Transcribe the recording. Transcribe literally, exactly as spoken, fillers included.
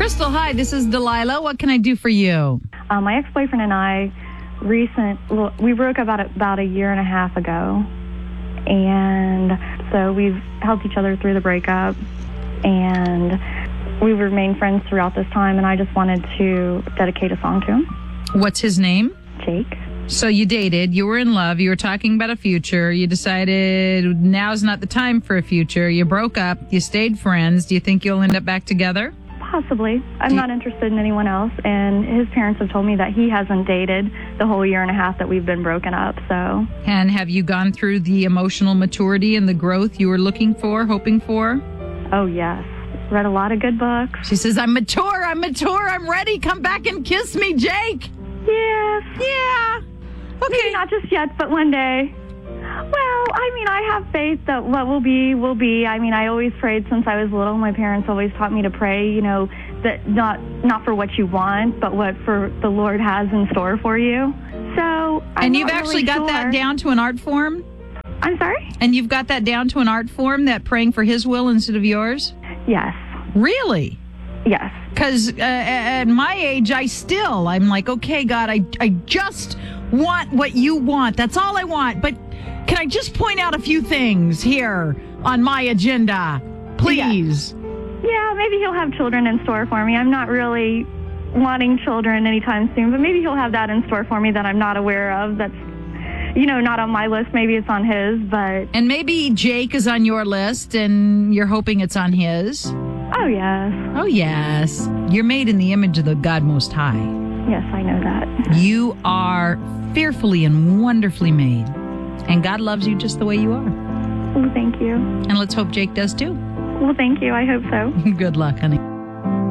Crystal, hi, this is Delilah. What can I do for you? Uh, my ex-boyfriend and I, recent, well, we broke up about, about a year and a half ago. And so we've helped each other through the breakup. And we've remained friends throughout this time. And I just wanted to dedicate a song to him. What's his name? Jake. So you dated, you were in love, you were talking about a future, you decided now's not the time for a future, you broke up, you stayed friends. Do you think you'll end up back together? Possibly. I'm not interested in anyone else, and his parents have told me that he hasn't dated the whole year and a half that we've been broken up, so. And have you gone through the emotional maturity and the growth you were looking for, hoping for? Oh, yes. Read a lot of good books. She says, I'm mature, I'm mature, I'm ready, come back and kiss me, Jake. Yes. Yeah. Okay. Maybe not just yet, but one day. Well, I mean, I have faith that what will be, will be. I mean, I always prayed since I was little. My parents always taught me to pray, you know, that not not for what you want, but what for the Lord has in store for you. So, I'm And you've not actually really got sure. that down to an art form? I'm sorry? And you've got that down to an art form, that praying for his will instead of yours? Yes. Really? Yes. Because uh, at my age, I still, I'm like, okay, God, I, I just want what you want. That's all I want. But can I just point out a few things here on my agenda, please? Yeah, yeah, maybe he'll have children in store for me. I'm not really wanting children anytime soon, but maybe he'll have that in store for me that I'm not aware of. That's, you know, not on my list. Maybe it's on his, but... And maybe Jake is on your list and you're hoping it's on his. Oh, yes. Oh, yes. You're made in the image of the God Most High. Yes, I know that. You are fearfully and wonderfully made. And God loves you just the way you are. Well, thank you. And let's hope Jake does too. Well, thank you. I hope so. Good luck, honey.